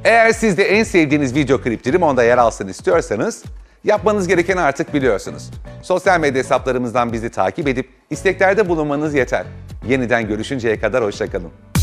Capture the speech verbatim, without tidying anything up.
Eğer siz de en sevdiğiniz video klipleri onda yer alsın istiyorsanız yapmanız gerekeni artık biliyorsunuz. Sosyal medya hesaplarımızdan bizi takip edip isteklerde bulunmanız yeter. Yeniden görüşünceye kadar hoşça kalın.